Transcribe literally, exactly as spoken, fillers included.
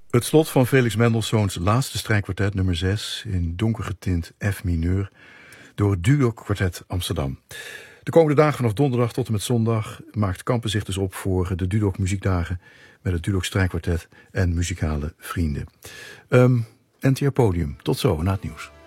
Het slot van Felix Mendelssohns laatste strijkkwartet, nummer zes, in donker getint F mineur, door het Dudok Kwartet Amsterdam. De komende dagen vanaf donderdag tot en met zondag maakt Kampen zich dus op voor de Dudok Muziekdagen met het Dudok Strijkkwartet en muzikale vrienden. Um, N T R Podium, tot zo na het nieuws.